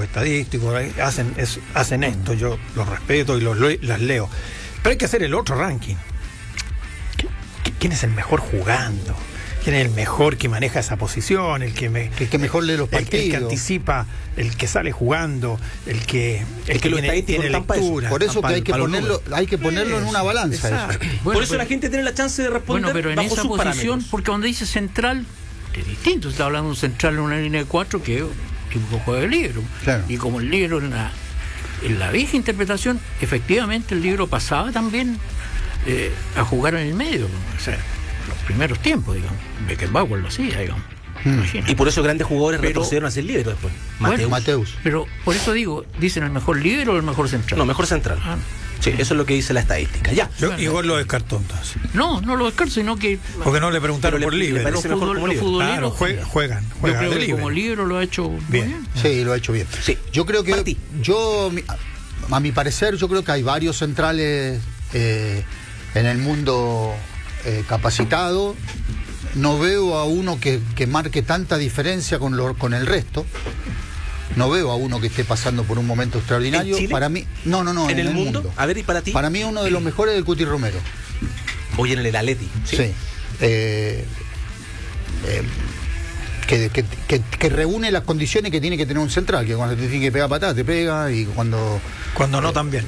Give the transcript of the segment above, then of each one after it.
estadísticos hacen esto, yo los respeto y las leo. Pero hay que hacer el otro ranking. ¿Quién es el mejor jugando? ¿Quién es el mejor que maneja esa posición? El que mejor lee los partidos. El que anticipa, el que sale jugando, el que tiene lectura. Por eso que hay que ponerlo en una balanza. Eso. Bueno, por eso la gente tiene la chance de responder. Pero en esa posición, porque cuando dice central, es distinto. Está hablando de un central en una línea de 4 que juega el libro. Claro. Y como el libro en la vieja interpretación, efectivamente el libro pasaba también a jugar en el medio. O sea, los primeros tiempos, digamos. Beckenbauer lo hacía, digamos. Y por eso grandes jugadores retrocedieron a ser libero después. Mateus. Pero por eso digo, ¿dicen el mejor libero o el mejor central? No, mejor central. Sí, eso es lo que dice la estadística. Ya. Igual lo descartó entonces. No lo descarto, sino que... Porque no le preguntaron por libero. Los futboleros juegan yo creo de que como libero lo ha hecho bien. Sí, lo ha hecho bien. Sí. Yo creo que... a mi parecer, yo creo que hay varios centrales en el mundo capacitado. No veo a uno que marque tanta diferencia con el resto. No veo a uno que esté pasando por un momento extraordinario. ¿En Chile? Para mí, no. ¿En el mundo? A ver, ¿y para ti? Para mí uno de los mejores es el Cuti Romero. Voy en el Atleti. Sí. Que reúne las condiciones que tiene que tener un central, que cuando te tiene que pegar patada te pega y cuando no también.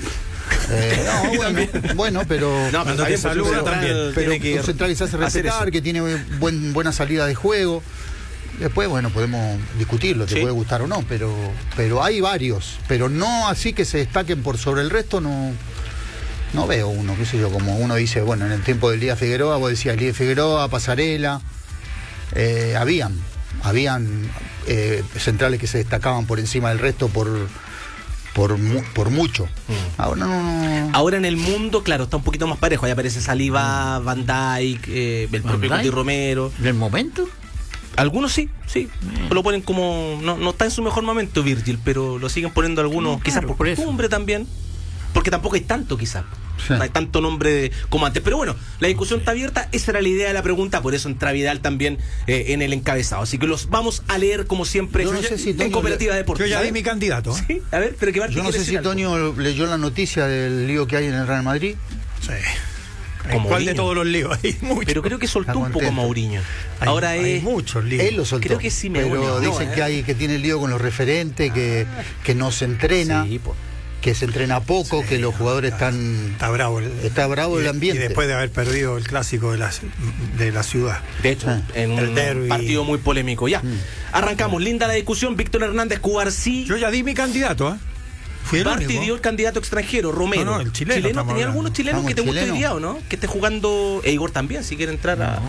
Bueno, pero no, cuando te saluda también. Pero un central que se hace respetar, que tiene buena salida de juego. Después, bueno, podemos discutirlo, te puede gustar o no, pero hay varios, pero no así que se destaquen por sobre el resto, no veo uno, qué sé yo, como uno dice, bueno, en el tiempo del Día Figueroa, vos decías Elías Figueroa, Pasarela, habían centrales que se destacaban por encima del resto por mucho. Ahora no. Ahora en el mundo, claro, está un poquito más parejo. Ahí aparece Saliba, Van Dijk, el propio Cuti Romero. ¿Del momento? Algunos sí. Lo ponen como... No está en su mejor momento Virgil, pero lo siguen poniendo algunos, quizás por costumbre también. Porque tampoco hay tanto, quizás. Sí. No hay tanto nombre como antes. Pero bueno, la discusión está abierta. Esa era la idea de la pregunta. Por eso entra Vidal también en el encabezado. Así que los vamos a leer como siempre en Cooperativa Deportes. Yo ya di mi candidato. Sí, a ver, pero que yo no sé si Toño leyó la noticia del lío que hay en el Real Madrid. Sí. ¿Cuál de todos los líos? Hay muchos. Pero creo que soltó un poco a Mourinho. Ahora hay muchos líos. Él lo soltó. Creo que sí, pero dicen que tiene lío con los referentes, que no se entrena. Sí, que se entrena poco, que los jugadores está bravo el ambiente. Y después de haber perdido el clásico de la ciudad. De hecho, en un partido muy polémico. Ya, arrancamos. Linda la discusión. Víctor Hernández Cubarsí. Yo ya di mi candidato, Barty dio el candidato extranjero, Romero. No, el chileno. ¿Tenía algunos chilenos que te guste hoy día o no? Que esté jugando. Igor también, si quiere entrar a.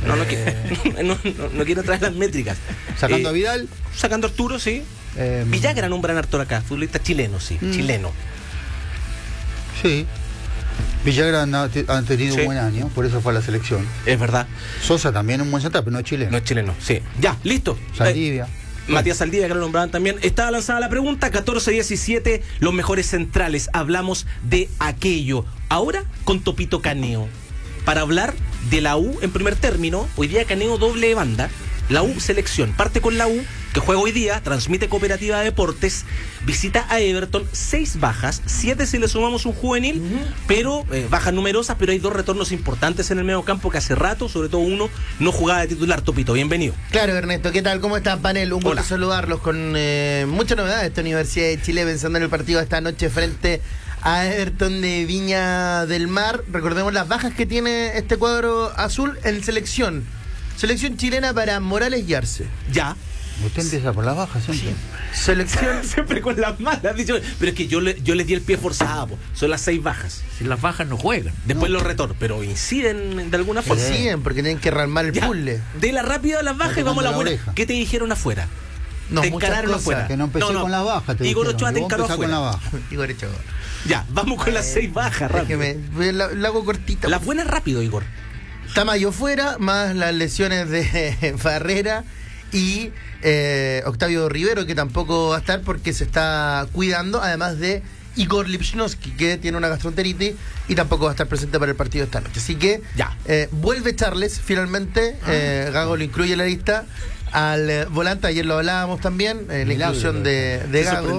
No quiere entrar a las métricas. Sacando a Vidal. Sacando a Arturo, sí. Villagra nombran a Arturo acá, futbolista chileno, sí. Chileno. Sí. Villagra han tenido un buen año, por eso fue a la selección. Es verdad. Sosa también un buen central, pero no es chileno. No es chileno, sí. Ya, listo. Saldivia. Matías Saldivia, que lo nombraban también. Estaba lanzada la pregunta, 14-17, los mejores centrales. Hablamos de aquello. Ahora con Topito Caneo. Para hablar de la U en primer término, hoy día Caneo doble banda. La U selección. Parte con la U, que juega hoy día, transmite Cooperativa de Deportes, visita a Everton, 6 bajas, 7 si le sumamos un juvenil, pero bajas numerosas, pero hay 2 retornos importantes en el medio campo que hace rato, sobre todo uno, no jugaba de titular. Topito, bienvenido. Claro, Ernesto, ¿qué tal? ¿Cómo están, panel? Un gusto saludarlos con mucha novedad de esta Universidad de Chile, pensando en el partido de esta noche frente a Everton de Viña del Mar. Recordemos las bajas que tiene este cuadro azul en selección chilena para Morales y Arce. Ya. Usted empieza por las bajas siempre. Sí. Selección. Siempre con las malas. Pero es que yo les di el pie forzado. Son las 6 bajas. Si las bajas no juegan. Después los retornos. Pero inciden de alguna forma. Inciden porque tienen que rearmar el puzzle. De la rápida a las bajas y vamos a la buena. ¿Qué te dijeron afuera? No, te encararon afuera. Que no empecé con las bajas. Igor Ochoa te encaró afuera. Con la baja. Igor Ochoa. Ya, vamos con las 6 bajas, rápido. La hago cortita. Las buenas rápido, Igor. Tamayo fuera, más las lesiones de Farrera y Octavio Rivero, que tampoco va a estar porque se está cuidando, además de Igor Lipchnowski, que tiene una gastroenteritis y tampoco va a estar presente para el partido de esta noche. Así que vuelve Charles, finalmente. Gago lo incluye en la lista al volante. Ayer lo hablábamos también, la inclusión de Gago.